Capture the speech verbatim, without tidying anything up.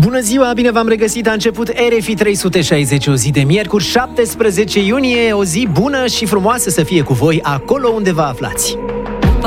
Bună ziua, bine v-am regăsit, a început R F I trei sute șaizeci, o zi de miercuri, șaptesprezece iunie, o zi bună și frumoasă să fie cu voi acolo unde vă aflați.